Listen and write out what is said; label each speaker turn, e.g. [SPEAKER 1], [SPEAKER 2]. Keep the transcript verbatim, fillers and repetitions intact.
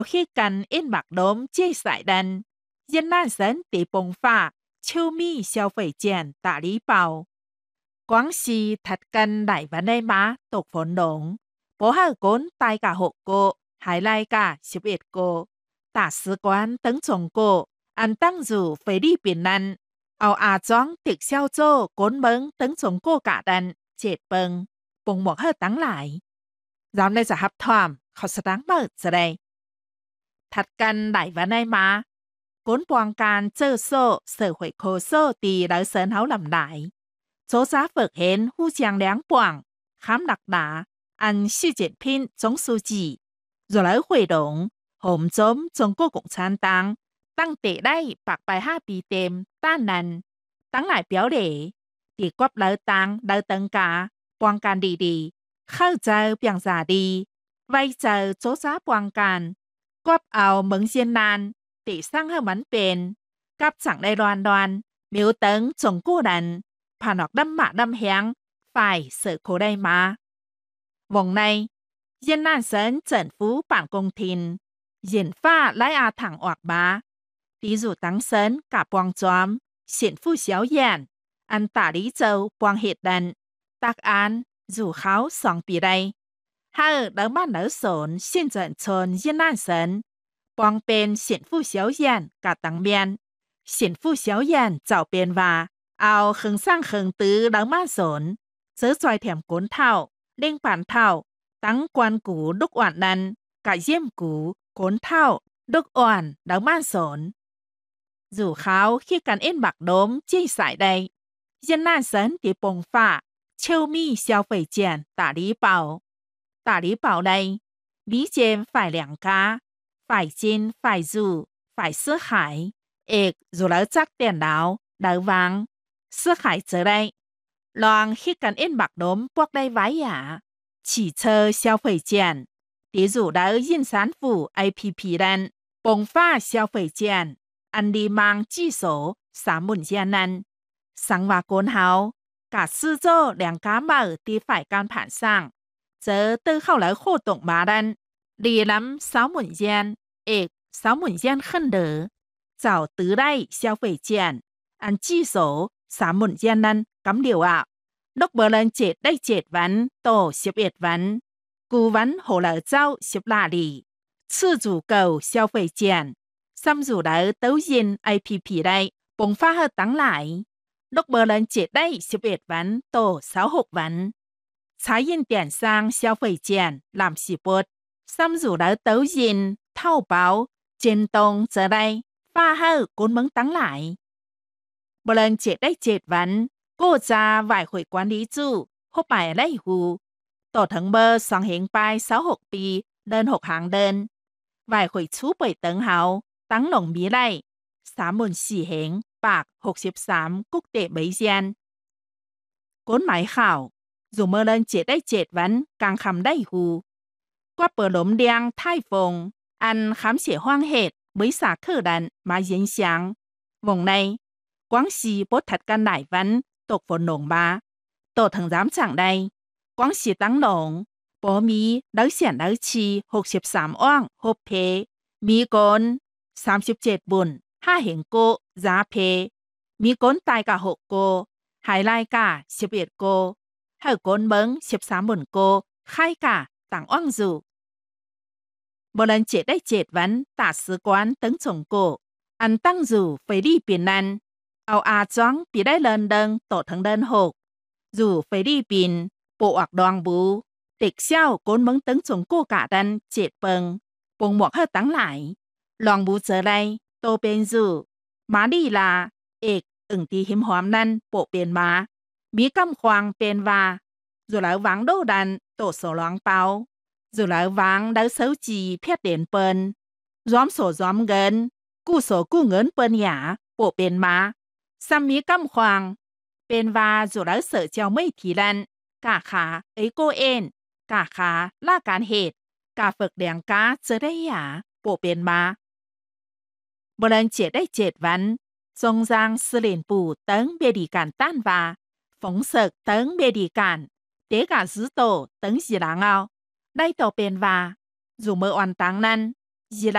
[SPEAKER 1] khi cần in bạc đốm chia sải đần, dân nan sấn tỷ bùng phạ, chiêu mi xiao phẩy chèn tạ lý bào. Quảng xì thật cần đại vấn đề má tục phốn đống. Bố hạ cốn tay cả hộ cô, hải lai cả xếp ịt cô. Tả sứ quán tấn chồng cô, anh tăng dù phải đi biển năn. Áo à chóng tiệc xiao chô cốn bấn tấn chồng cô cả đần, chết bưng. Bùng một hơi tăng lại. Giáo nàyจะหับทอมเขาสตังเปิดจะได้ถัดกันได้วันไหนมาก้นปวงการเจอโซ่เสือหวยโคโซ่ตีแล้วเสินเขาลำได้โจซาฝึกเห็นหูเจียงแหลงปวงค้ำหลักดาอันชื่อเจ็ดพินจงสูจีrồi lại hội đồng hồng chống trong cô cộng sản tăng tăng tệ đây bạc bài haiปีเต็มต้านนันตั้งหลายเปียวเหล่ตีกวบแล้วตังแล้วตังกาปวงการดีๆเข้าใจเปียงสาดีไว้เจอโจซาปวงการกวบเอาเหมืองเซียนนานตีสร้างให้มันเป็นกับสั่งในรอนรอนมิวเติงจงกู้ดันผ่านออกดำหมาดำแหงฝ่ายเสือโคได้มาวงในเย็นนั่นเซินเจินฟูป่านกงทินเย็นฟ้าไล่อาถังออกมาตีจู่ตั้งเซินกับปวงจอมเสียนฟูเสียวแย่นอันตาลีเจ้าปวงเหตุดันตักอันจู่เขาสองปีใดเฮอเดิมบ้านเดิมสนเส้นเจินชนเย็นนั่นเซินปวงเป็นเสียนฟูเสียวแย่นกับตังเมียนเสียนฟูเสียวแย่นเจ้าเป็นว่าเอาเคิงสร้างเคิงตื้อเดิมบ้านสนเจอจอยแถมก้นเท่าเล่งป่านเท่าตั้งกวนกูดุกอ่อนนั้นกะเยี่ยมกูโกนเท่าดุกอ่อนดังบ้านสนจู่เขาขี้กันเอ็นบักโดมจี้สายใดยันน่านเซินตีปงฟ้าเชลมี่เซียวเฟยเจียนตาลีเป่าตาลีเป่าใดบีเจมฝ่ายเหลียงกาฝ่ายจินฝ่ายจู่ฝ่ายเสื้อขายเอกจู่แล้วจักเตียนดาวดาววังเสื้อขายเจอได้ลองขี้กันเอ็นบักโดมพวกได้ไว้หยา汽车消费券，地主到印山府 I P P 人，崩发消费券，安利mang技术三文件人，生活管好，甲四周两家冇地ฝ่ายการผ่านสร้างเจอตื้อเข้าแล้วโคตรมาดันดีล้ำสาวหมุนเย็นเอกสาวหมุนเย็นขึ้นเดอเจ้าตื้อได้消费券อันจีโสสามหมุนเย็นนั้นกำเดียวอ่ะนกเบอร์เลนเจ็ดได้เจ็ดวันโตสิบเอ็ดวันกูวันโหเหล่าเจ้าสิบลาลีชื่อจู่เก่า消费券ซ้ำจู่ได้เต้ายิน I P P ได้ปงฟ้าเฮตั้งหลายนกเบอร์เลนเจ็ดได้สิบเอ็ดวันโตสาวหกวันใช้ยินเตียนสร้าง消费券ลำสิบดซ้ำจู่ได้เต้ายินเท่าเปาเจนตงเจอได้ฟ้าเฮกุนเมืองตั้งหลายเบอร์เลนเจ็ดได้เจ็ดวันกูจะไหวหวยกวนดีจู่เข้าไปไล่หูต่อถึงเบอร์สองเหงไปสาวหกปีเดินหกหางเดินไหวหวยชูป่วยเติงเฮาตั้งหลงมีไล่สามหมื่นสี่เหงปากหกสิบสามกุกเตะใบเซียนก้นหมายข่าวจู่เมื่อเดินเจ็ดได้เจ็ดวันกลางคำได้หูก็เปิดหลมเดียงไท่ฟงอันคำเสียห้องเหตุบริษัทคือดันมาเย็นเสียงวงในกวางซีปดถัดกันหลายวันตกฝนหลงมาโตถึงร้ำจังใดกวางสีตั้งหลงปอมีดักเสียนดักชีหกสิบสามอ่องหกเพมีกนสามสิบเจ็ดบุญห้าเหงโกจาเพมีกนตายกะหกโกหายลายกะสิบเอ็ดโกให้กนเบิงสิบสามบุญโกไข่กะต่างอ่องจูบรันเจ็ดได้เจ็ดวันตาสือกวนตึงจงโกอันตั้งจูฟิลิปปินส์เอาอาจ้องปีได้เลินเดิงโตทั้งเดินหกอยู่ฟิลิปปินส์ปวกดองบูเด็กเชี่ยวก้นเมืองตึงจงกู้กะดันเจ็ดเปิงปงหมวกเฮตั้งหลายลองบูเจอไรโตเป็นอยู่มาดีลาเอกอึ่งตีหิมหอมนั้นโปะเป็นมามีกำควางเป็นว่าอยู่แล้ววังโดดันโตโสลองเปาอยู่แล้ววังได้เสาจีเพียดเด่นเปินย้อมโสย้อมเงินกู้โสกู้เงินเปินหยาโปะเป็นมาซ้ำมีกำควางเป็นว่าจู่แล้วเสือเจ้าไม่ทีลันกาขาเอโกเอ็นกาขาล่าการเหตุกาฝึกแดงกาเจอได้หยาโปเป็นมาบรันเจ็ดได้เจ็ดวันทรงจางสเลนปู่เติงเบดีการต้านว่าฝงเสกเติงเบดีการเดกาซื้อโตเติงสีหลังเอาได้โตเป็นว่าจู่เมื่อวันตังนั้นยี